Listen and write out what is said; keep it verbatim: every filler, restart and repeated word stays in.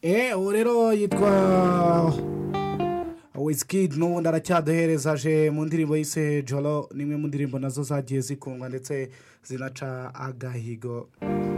eee ubu rero yitwa Wizkid n'ubundi aracyaduhereza aje mu ndirimbo yise joro ni imwe mu ndirimbo nazo zagiye zikundwa ndetse zinaca agahigo.